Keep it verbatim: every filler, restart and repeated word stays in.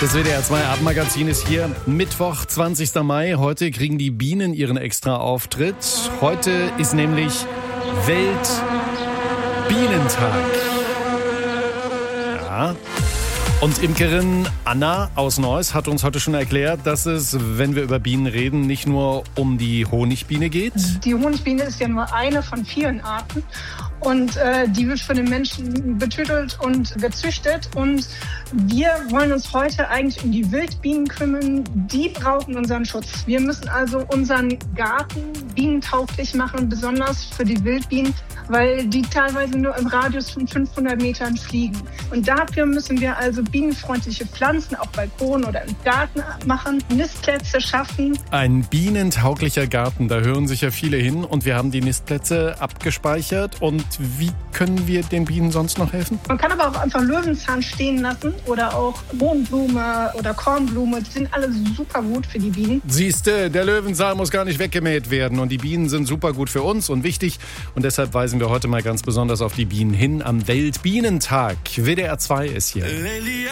Das W D R zwei Abendmagazin ist hier. Mittwoch, zwanzigster Mai. Heute kriegen die Bienen ihren Extra-Auftritt. Heute ist nämlich Weltbienentag. Ja. Und Imkerin Anna aus Neuss hat uns heute schon erklärt, dass es, wenn wir über Bienen reden, nicht nur um die Honigbiene geht. Die Honigbiene ist ja nur eine von vielen Arten. Und äh, die wird von den Menschen betütelt und gezüchtet. Und wir wollen uns heute eigentlich um die Wildbienen kümmern. Die brauchen unseren Schutz. Wir müssen also unseren Garten bienentauglich machen, besonders für die Wildbienen, weil die teilweise nur im Radius von fünfhundert Metern fliegen. Und dafür müssen wir also bienenfreundliche Pflanzen, auch Balkon oder im Garten machen, Nistplätze schaffen. Ein bienentauglicher Garten, da hören sich ja viele hin. Und wir haben die Nistplätze abgespeichert. Und wie können wir den Bienen sonst noch helfen? Man kann aber auch einfach Löwenzahn stehen lassen oder auch Mohnblume oder Kornblume. Die sind alle super gut für die Bienen. Siehste, der Löwenzahn muss gar nicht weggemäht werden. Und die Bienen sind super gut für uns und wichtig. Und deshalb weisen wir heute mal ganz besonders auf die Bienen hin am Weltbienentag. W D R zwei ist hier.